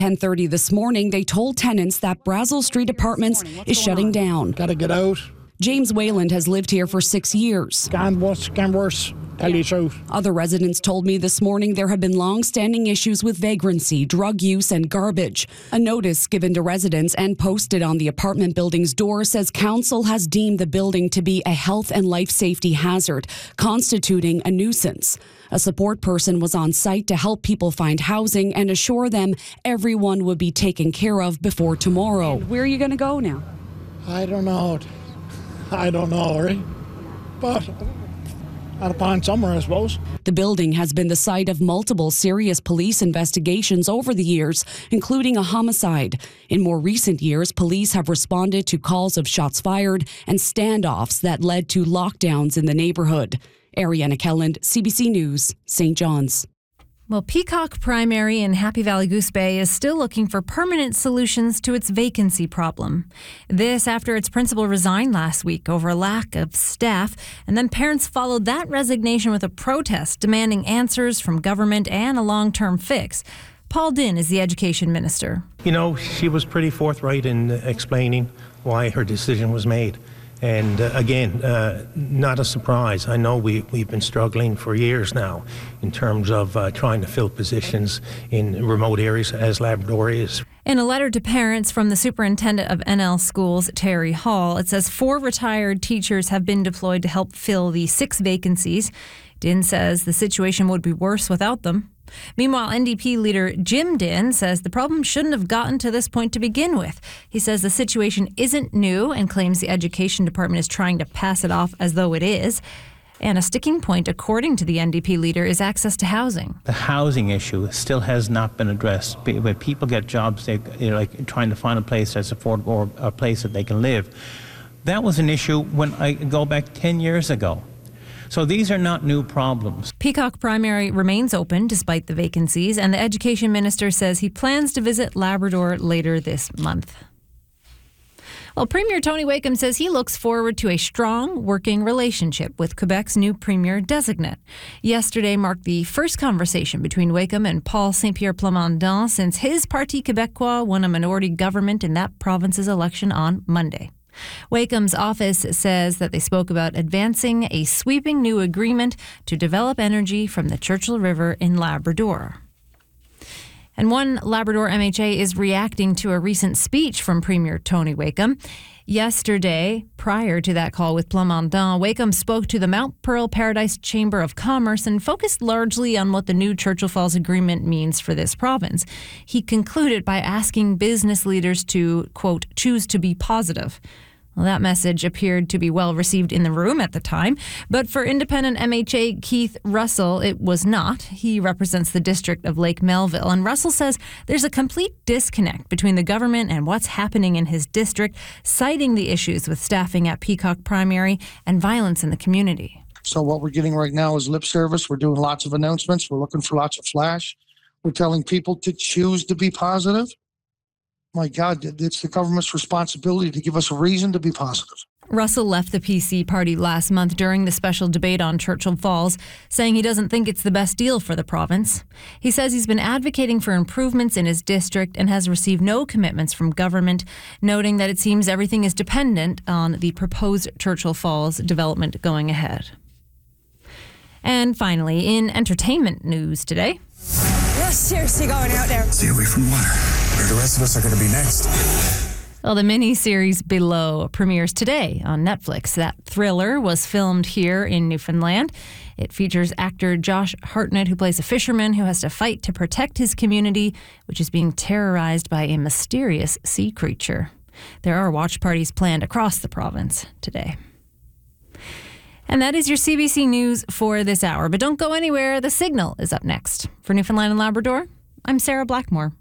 10:30 this morning, they told tenants that Brazel Street Apartments is shutting down. Gotta get out. James Wayland has lived here for 6 years. Can worse. Tell you the truth. Other residents told me this morning there have been long-standing issues with vagrancy, drug use, and garbage. A notice given to residents and posted on the apartment building's door says council has deemed the building to be a health and life safety hazard, constituting a nuisance. A support person was on site to help people find housing and assure them everyone would be taken care of before tomorrow. Where are you going to go now? I don't know, right? But I'll find somewhere, I suppose. The building has been the site of multiple serious police investigations over the years, including a homicide. In more recent years, police have responded to calls of shots fired and standoffs that led to lockdowns in the neighborhood. Ariana Kelland, CBC News, St. John's. Well, Peacock Primary in Happy Valley Goose Bay is still looking for permanent solutions to its vacancy problem. This after its principal resigned last week over a lack of staff, and then parents followed that resignation with a protest demanding answers from government and a long-term fix. Paul Dinn is the education minister. You know, she was pretty forthright in explaining why her decision was made. And again, not a surprise. I know we've been struggling for years now in terms of trying to fill positions in remote areas, as Labrador is. In a letter to parents from the superintendent of NL Schools, Terry Hall, it says 4 retired teachers have been deployed to help fill the 6 vacancies. Dinn says the situation would be worse without them. Meanwhile, NDP leader Jim Dinn says the problem shouldn't have gotten to this point to begin with. He says the situation isn't new and claims the education department is trying to pass it off as though it is. And a sticking point, according to the NDP leader, is access to housing. The housing issue still has not been addressed. When people get jobs, they're like trying to find a place that's affordable or a place that they can live. That was an issue when I go back 10 years ago. So these are not new problems. Peacock Primary remains open despite the vacancies, and the education minister says he plans to visit Labrador later this month. Well, Premier Tony Wakeham says he looks forward to a strong working relationship with Quebec's new Premier designate. Yesterday marked the first conversation between Wakeham and Paul Saint-Pierre Plamondon since his Parti Québécois won a minority government in that province's election on Monday. Wakeham's office says that they spoke about advancing a sweeping new agreement to develop energy from the Churchill River in Labrador. And one Labrador MHA is reacting to a recent speech from Premier Tony Wakeham. Yesterday, prior to that call with Plamondon, Wakeham spoke to the Mount Pearl Paradise Chamber of Commerce and focused largely on what the new Churchill Falls Agreement means for this province. He concluded by asking business leaders to, quote, choose to be positive. Well, that message appeared to be well received in the room at the time, but for independent MHA Keith Russell, it was not. He represents the district of Lake Melville, and Russell says there's a complete disconnect between the government and what's happening in his district, citing the issues with staffing at Peacock Primary and violence in the community. So what we're getting right now is lip service. We're doing lots of announcements. We're looking for lots of flash. We're telling people to choose to be positive. My God, it's the government's responsibility to give us a reason to be positive. Russell left the PC party last month during the special debate on Churchill Falls, saying he doesn't think it's the best deal for the province. He says he's been advocating for improvements in his district and has received no commitments from government, noting that it seems everything is dependent on the proposed Churchill Falls development going ahead. And finally, in entertainment news today. You're seriously going out there. Stay away from water, where the rest of us are going to be next. Well, the mini-series Below premieres today on Netflix. That thriller was filmed here in Newfoundland. It features actor Josh Hartnett, who plays a fisherman who has to fight to protect his community, which is being terrorized by a mysterious sea creature. There are watch parties planned across the province today. And that is your CBC News for this hour. But don't go anywhere. The Signal is up next. For Newfoundland and Labrador, I'm Sarah Blackmore.